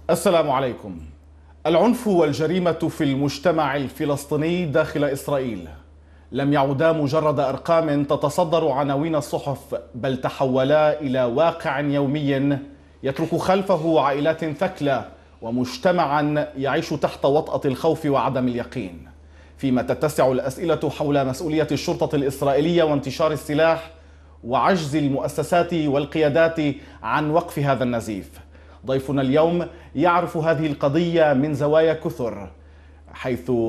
السلام عليكم. العنف والجريمة في المجتمع الفلسطيني داخل إسرائيل لم يعودا مجرد أرقام تتصدر عناوين الصحف، بل تحولا إلى واقع يومي يترك خلفه عائلات ثكلى ومجتمعا يعيش تحت وطأة الخوف وعدم اليقين، فيما تتسع الأسئلة حول مسؤولية الشرطة الإسرائيلية وانتشار السلاح وعجز المؤسسات والقيادات عن وقف هذا النزيف. ضيفنا اليوم يعرف هذه القضية من زوايا كثر، حيث